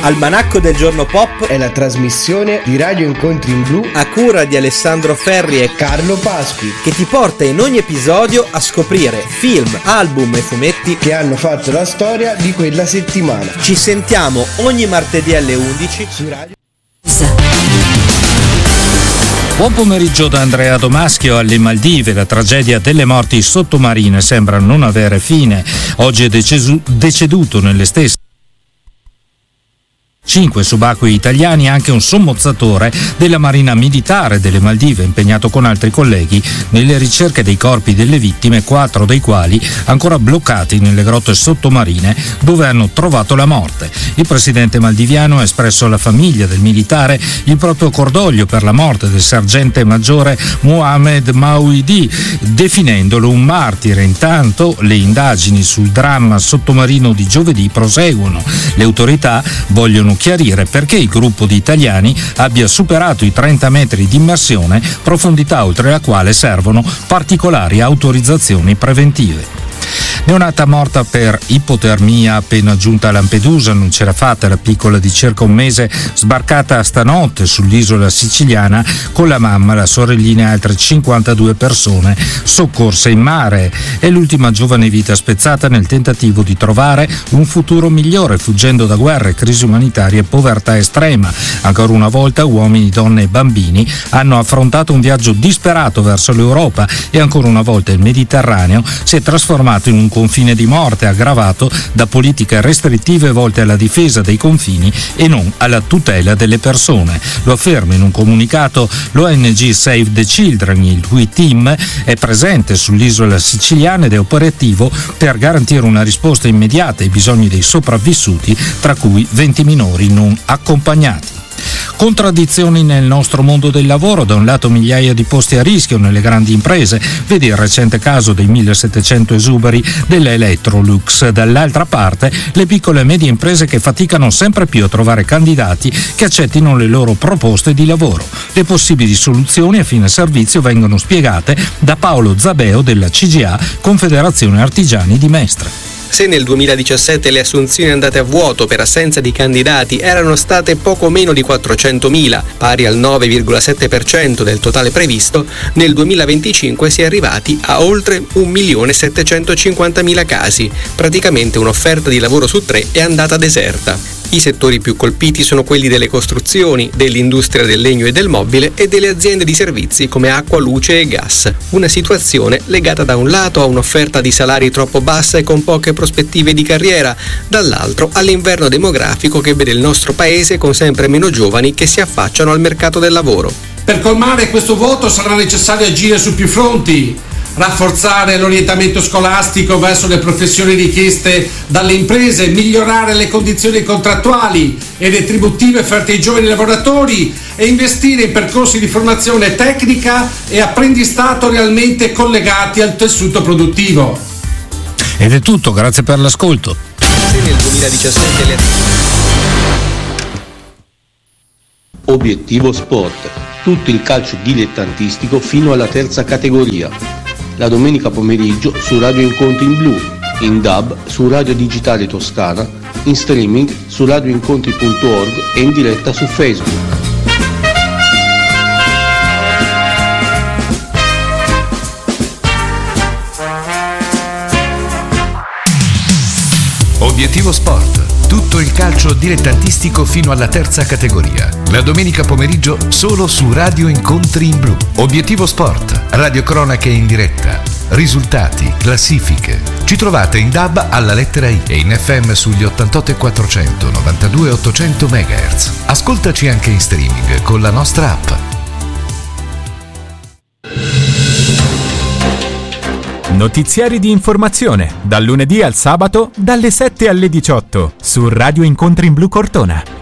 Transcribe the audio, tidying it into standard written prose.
Almanacco del giorno pop è la trasmissione di Radio Incontri in Blu a cura di Alessandro Ferri e Carlo Pasqui, che ti porta in ogni episodio a scoprire film, album e fumetti che hanno fatto la storia di quella settimana. Ci sentiamo ogni martedì alle 11 su Radio. Buon pomeriggio da Andrea Domaschio. Alle Maldive la tragedia delle morti sottomarine sembra non avere fine. Oggi è deceduto nelle stesse 5 subacquei italiani, anche un sommozzatore della Marina Militare delle Maldive impegnato con altri colleghi nelle ricerche dei corpi delle vittime, 4 dei quali ancora bloccati nelle grotte sottomarine dove hanno trovato la morte. Il presidente maldiviano ha espresso alla famiglia del militare il proprio cordoglio per la morte del sergente maggiore Mohamed Mawidi, definendolo un martire. Intanto le indagini sul dramma sottomarino di giovedì proseguono. Le autorità vogliono chiarire perché il gruppo di italiani abbia superato i 30 metri di immersione, profondità oltre la quale servono particolari autorizzazioni preventive. Neonata morta per ipotermia appena giunta a Lampedusa, non c'era fatta, la piccola di circa un mese sbarcata stanotte sull'isola siciliana con la mamma, la sorellina e altre 52 persone soccorse in mare. È l'ultima giovane vita spezzata nel tentativo di trovare un futuro migliore fuggendo da guerre, crisi umanitarie e povertà estrema. Ancora una volta uomini, donne e bambini hanno affrontato un viaggio disperato verso l'Europa e ancora una volta il Mediterraneo si è trasformato in un confine di morte aggravato da politiche restrittive volte alla difesa dei confini e non alla tutela delle persone. Lo afferma in un comunicato l'ONG Save the Children, il cui team è presente sull'isola siciliana ed è operativo per garantire una risposta immediata ai bisogni dei sopravvissuti, tra cui 20 minori non accompagnati. Contraddizioni nel nostro mondo del lavoro: da un lato migliaia di posti a rischio nelle grandi imprese, vedi il recente caso dei 1700 esuberi della Electrolux, dall'altra parte le piccole e medie imprese che faticano sempre più a trovare candidati che accettino le loro proposte di lavoro. Le possibili soluzioni a fine servizio vengono spiegate da Paolo Zabeo della CGA, Confederazione Artigiani di Mestre. Se nel 2017 le assunzioni andate a vuoto per assenza di candidati erano state poco meno di 400.000, pari al 9,7% del totale previsto, nel 2025 si è arrivati a oltre 1.750.000 casi. Praticamente un'offerta di lavoro su 3 è andata deserta. I settori più colpiti sono quelli delle costruzioni, dell'industria del legno e del mobile e delle aziende di servizi come acqua, luce e gas. Una situazione legata da un lato a un'offerta di salari troppo bassa e con poche prospettive di carriera, dall'altro all'inverno demografico che vede il nostro paese con sempre meno giovani che si affacciano al mercato del lavoro. Per colmare questo vuoto sarà necessario agire su più fronti. Rafforzare l'orientamento scolastico verso le professioni richieste dalle imprese, migliorare le condizioni contrattuali e retributive offerte ai giovani lavoratori e investire in percorsi di formazione tecnica e apprendistato realmente collegati al tessuto produttivo. Ed è tutto, grazie per l'ascolto. Nel 2017 Obiettivo Sport, tutto il calcio dilettantistico fino alla terza categoria. La domenica pomeriggio su Radio Incontri in Blu, in DAB su Radio Digitale Toscana, in streaming su radioincontri.org e in diretta su Facebook. Obiettivo Sport, tutto il calcio dilettantistico fino alla terza categoria. La domenica pomeriggio solo su Radio Incontri in Blu. Obiettivo Sport, radio cronache in diretta, risultati, classifiche. Ci trovate in DAB alla lettera I e in FM sugli 88.400, 92.800 MHz. Ascoltaci anche in streaming con la nostra app. Notiziari di informazione, dal lunedì al sabato, dalle 7 alle 18, su Radio Incontri in Blu Cortona.